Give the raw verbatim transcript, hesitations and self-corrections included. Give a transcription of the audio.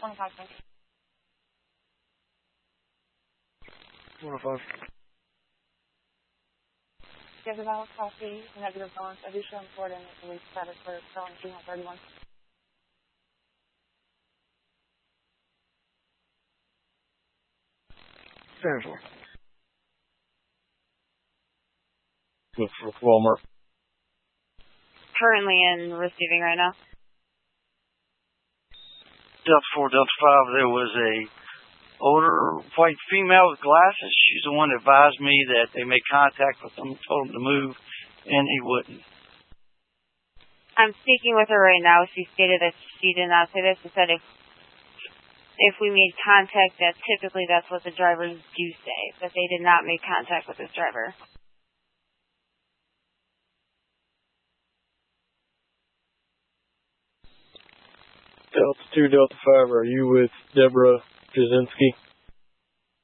twenty-five cents. twenty-five. Give the valve copy, negative balance. I do show in Florida and the police status for selling two one thirty-one. Stand for. Good for Walmart. Currently in receiving right now. Delta four, Delta five, there was a older white female with glasses. She's the one that advised me that they made contact with him, told him to move, and he wouldn't. I'm speaking with her right now. She stated that she did not say this. She said if if we made contact, that typically that's what the drivers do say, but they did not make contact with this driver. Delta two, Delta five, are you with Deborah Jasinski?